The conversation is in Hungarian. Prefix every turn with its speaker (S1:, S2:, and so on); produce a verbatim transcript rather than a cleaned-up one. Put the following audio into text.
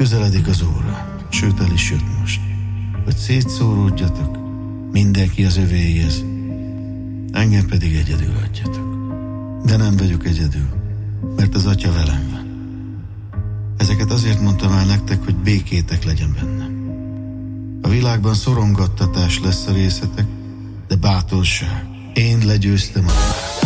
S1: Közeledik az óra, sőt el is jött most, hogy szétszóródjatok, mindenki az övéhez, engem pedig egyedül hagyjatok. De nem vagyok egyedül, mert az Atya velem van. Ezeket azért mondtam el nektek, hogy békétek legyen bennem. A világban szorongattatás lesz a részetek, de bátorság. Én legyőztem a